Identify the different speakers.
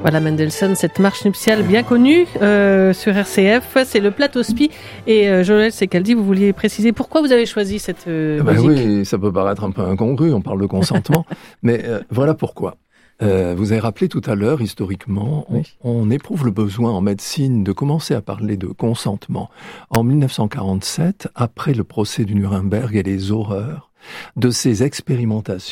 Speaker 1: Voilà Mendelssohn, cette marche nuptiale bien connue sur RCF, c'est le plateau Spi. Et Joël Secaldi, vous vouliez préciser pourquoi vous avez choisi cette musique?
Speaker 2: Oui, ça peut paraître un peu incongru, on parle de consentement, mais voilà pourquoi. Vous avez rappelé tout à l'heure, historiquement, on éprouve le besoin en médecine de commencer à parler de consentement en 1947, après le procès du Nuremberg et les horreurs de ces expérimentations